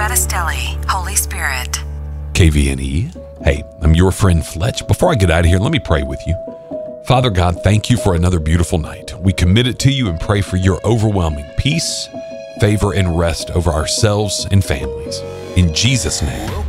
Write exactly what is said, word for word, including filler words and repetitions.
Battistelli, Holy Spirit. K V N E. Hey, I'm your friend Fletch. Before I get out of here, let me pray with you. Father God, thank you for another beautiful night. We commit it to you and pray for your overwhelming peace, favor, and rest over ourselves and families. In Jesus' name,